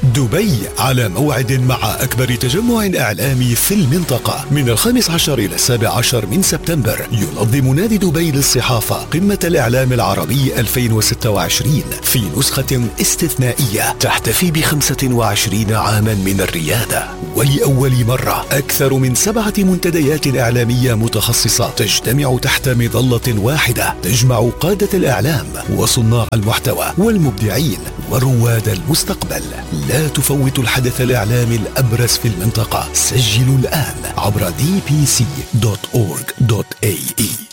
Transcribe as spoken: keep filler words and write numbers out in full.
دبي على موعد مع أكبر تجمع إعلامي في المنطقة من الخامس عشر إلى السابع عشر من سبتمبر. ينظم نادي دبي للصحافة قمة الإعلام العربي ألفين وستة وعشرين في نسخة استثنائية تحتفي بخمسة وعشرين عاما من الريادة، ولأول مرة أكثر من سبعة منتديات إعلامية متخصصة تجتمع تحت مظلة واحدة تجمع قادة الإعلام وصناع المحتوى والمبدعين ورواد المستقبل. لا تفوتوا الحدث الإعلامي الأبرز في المنطقة. سجلوا الآن عبر دي بي سي دوت أورج دوت إيه إي.